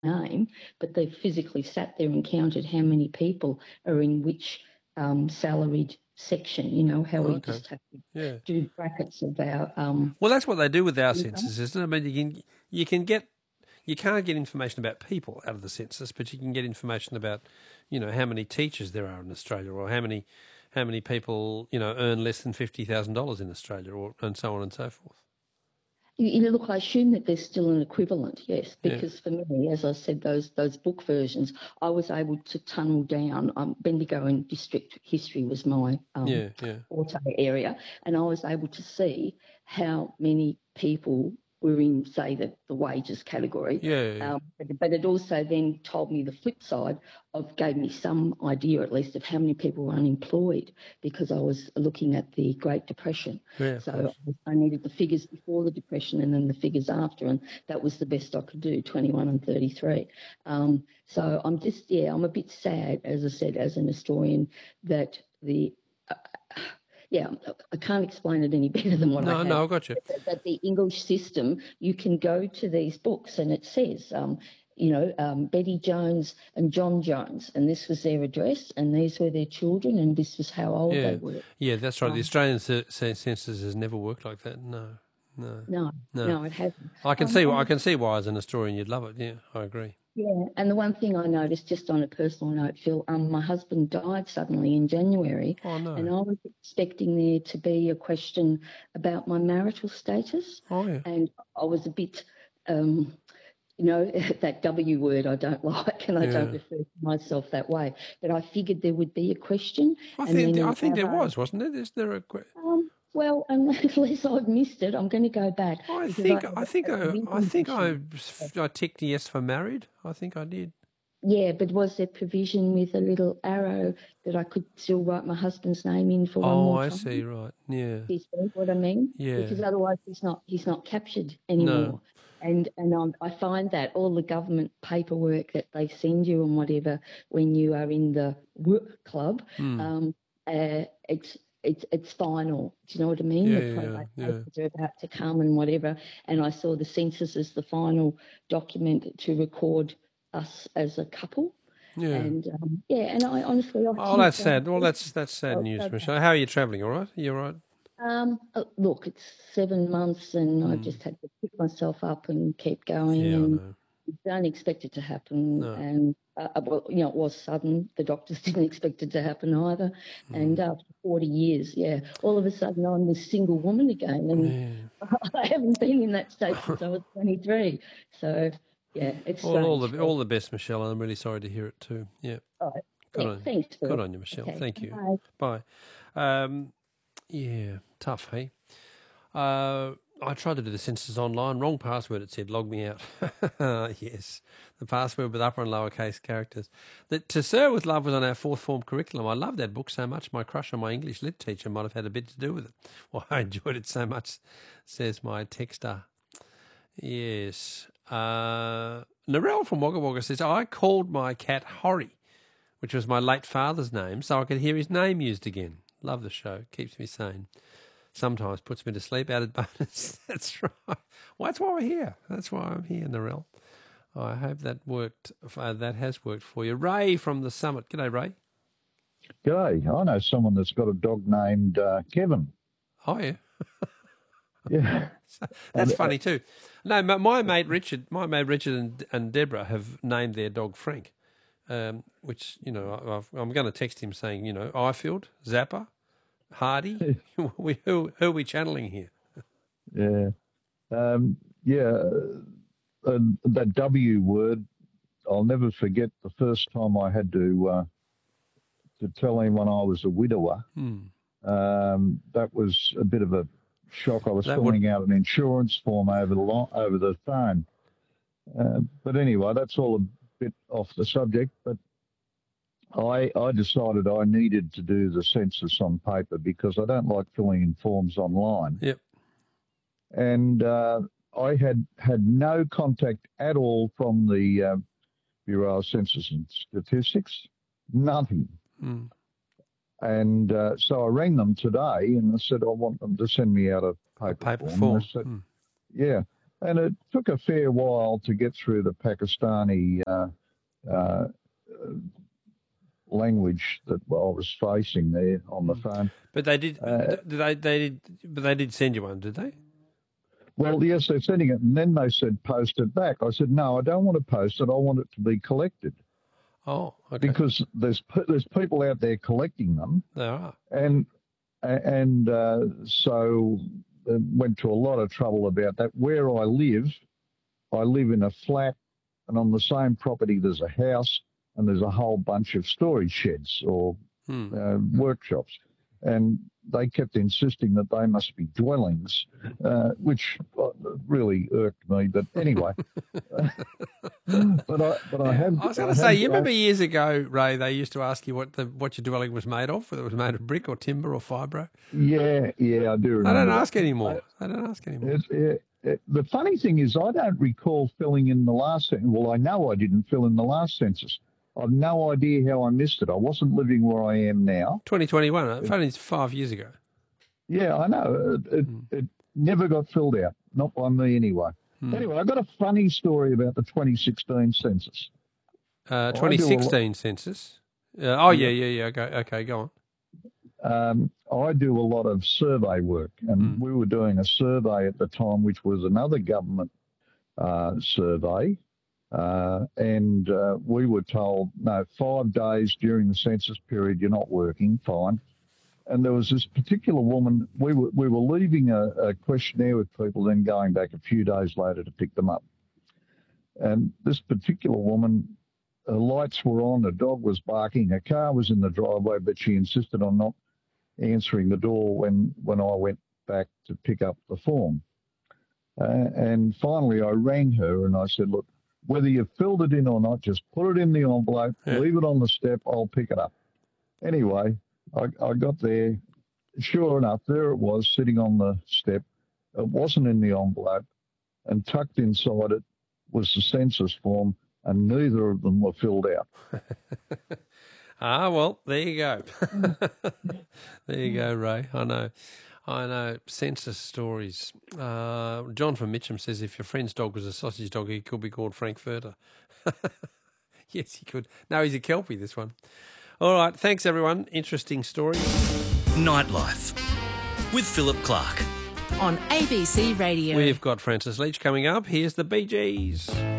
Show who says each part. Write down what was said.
Speaker 1: name, but they've physically sat there and counted how many people are in which salaried section, how we
Speaker 2: Okay.
Speaker 1: just have to
Speaker 2: Yeah.
Speaker 1: do brackets of our
Speaker 2: Well, that's what they do with our
Speaker 1: income.
Speaker 2: census, isn't it? I mean, you can't get information about people out of the census, but you can get information about, how many teachers there are in Australia, or how many people, earn less than $50,000 in Australia, and so on and so forth.
Speaker 1: Look, I assume that there's still an equivalent, yes,
Speaker 2: Yeah.
Speaker 1: because for me, as I said, those book versions, I was able to tunnel down. Bendigo and district history was my auto area, and I was able to see how many people were in, say, the wages category.
Speaker 2: Yeah.
Speaker 1: But it also then told me the flip side gave me some idea, at least, of how many people were unemployed, because I was looking at the Great Depression.
Speaker 2: Yeah,
Speaker 1: So I needed the figures before the Depression and then the figures after, and that was the best I could do, 21 and 33. So I'm a bit sad, as I said, as an historian, that I can't explain it any better than what I have.
Speaker 2: No, I got you.
Speaker 1: That the English system, you can go to these books and it says, Betty Jones and John Jones, and this was their address, and these were their children, and this was how old they were.
Speaker 2: Yeah, that's right. The Australian census has never worked like that.
Speaker 1: No, it hasn't.
Speaker 2: I can see why, as an historian, you'd love it. Yeah, I agree.
Speaker 1: Yeah, and the one thing I noticed, just on a personal note, Phil, my husband died suddenly in January.
Speaker 2: Oh, no.
Speaker 1: And I was expecting there to be a question about my marital status.
Speaker 2: Oh, yeah.
Speaker 1: And I was a bit, that W word I don't like, and I don't refer to myself that way. But I figured there would be a question.
Speaker 2: I think there was, wasn't there? Is there a question?
Speaker 1: Well, unless I've missed it, I'm going to go back.
Speaker 2: I ticked yes for married. I think I did.
Speaker 1: Yeah, but was there provision with a little arrow that I could still write my husband's name in for one more time?
Speaker 2: Oh, I see, right. Yeah.
Speaker 1: You see what I mean?
Speaker 2: Yeah.
Speaker 1: Because otherwise he's not captured anymore. No. I find that all the government paperwork that they send you and whatever when you are in the work club, it's final. Do you know what I mean? The probate papers are about to come and whatever. And I saw the census as the final document to record us as a couple.
Speaker 2: Yeah.
Speaker 1: And and I honestly,
Speaker 2: that's sad. Well, that's sad news, Michelle. How are you travelling? All right? You all right?
Speaker 1: Look, it's 7 months, and I've just had to pick myself up and keep going.
Speaker 2: Yeah,
Speaker 1: and
Speaker 2: I know.
Speaker 1: don't expect it to happen.
Speaker 2: No.
Speaker 1: And it was sudden. The doctors didn't expect it to happen either. And after 40 years, all of a sudden I'm this single woman again, and I haven't been in that state since I was 23. So it's
Speaker 2: all the best, Michelle. I'm really sorry to hear it too. Yeah.
Speaker 1: All right. Thanks.
Speaker 2: Good on you, Michelle.
Speaker 1: Okay.
Speaker 2: Thank you. Bye. Tough, hey. I tried to do the census online. Wrong password, it said. Log me out. Yes. The password with upper and lowercase characters. To Sir with Love was on our fourth form curriculum. I loved that book so much. My crush on my English lit teacher might have had a bit to do with it. Well, I enjoyed it so much, says my texter. Yes. Narelle from Wagga Wagga says, I called my cat Horry, which was my late father's name, so I could hear his name used again. Love the show. Keeps me sane. Sometimes puts me to sleep. Added bonus. That's right. Well, that's why we're here. That's why I'm here, Narelle. I hope that worked. That has worked for you. Ray from the Summit. G'day, Ray.
Speaker 3: G'day. I know someone that's got a dog named Kevin.
Speaker 2: Oh, yeah.
Speaker 3: Yeah.
Speaker 2: That's funny too. No, my mate Richard and Deborah have named their dog Frank, which, I'm going to text him saying, Ifield, Zappa, Hardy. Who are we channeling here?
Speaker 3: Yeah. That W word, I'll never forget the first time I had to tell anyone I was a widower. That was a bit of a shock. I was filling out an insurance form over the phone. But anyway, that's all a bit off the subject. But I decided I needed to do the census on paper because I don't like filling in forms online.
Speaker 2: Yep.
Speaker 3: And I had no contact at all from the Bureau of Census and Statistics, nothing. And so I rang them today and I said, I want them to send me out a paper form.
Speaker 2: form.
Speaker 3: And they said, yeah. And it took a fair while to get through the Pakistani language that I was facing there on the phone.
Speaker 2: But they did. They did send you one, did they?
Speaker 3: Well, yes, they're sending it, and then they said post it back. I said no, I don't want to post it. I want it to be collected.
Speaker 2: Oh, okay.
Speaker 3: Because there's people out there collecting them.
Speaker 2: There are.
Speaker 3: And so went to a lot of trouble about that. Where I live in a flat, and on the same property there's a house, and there's a whole bunch of storage sheds or workshops. And they kept insisting that they must be dwellings, which really irked me. But anyway, but I have.
Speaker 2: I was going to say, you remember years ago, Ray, they used to ask you what your dwelling was made of, whether it was made of brick or timber or fibro.
Speaker 3: Yeah, I do remember.
Speaker 2: They don't ask anymore.
Speaker 3: The funny thing is, I don't recall filling in the last census. Well, I know I didn't fill in the last census. I've no idea how I missed it. I wasn't living where I am now.
Speaker 2: 2021, only 5 years ago.
Speaker 3: Yeah, I know. It never got filled out, not by me anyway. Anyway, I've got a funny story about the 2016 census.
Speaker 2: 2016 census? Yeah. Okay, go
Speaker 3: on. I do a lot of survey work, and we were doing a survey at the time, which was another government survey. And we were told, no, 5 days during the census period, you're not working, fine. And there was this particular woman, we were leaving a questionnaire with people, then going back a few days later to pick them up. And this particular woman, her lights were on, the dog was barking, her car was in the driveway, but she insisted on not answering the door when I went back to pick up the form. And finally I rang her and I said, look, whether you filled it in or not, just put it in the envelope, leave it on the step, I'll pick it up. Anyway, I got there. Sure enough, there it was sitting on the step. It wasn't in the envelope, and tucked inside it was the census form, and neither of them were filled out.
Speaker 2: Well, there you go. There you go, Ray. I know. Census stories. John from Mitcham says if your friend's dog was a sausage dog, he could be called Frankfurter. Yes, he could. No, he's a Kelpie, this one. All right. Thanks, everyone. Interesting stories.
Speaker 4: Nightlife with Philip Clark
Speaker 5: on ABC Radio.
Speaker 2: We've got Francis Leach coming up. Here's the Bee Gees.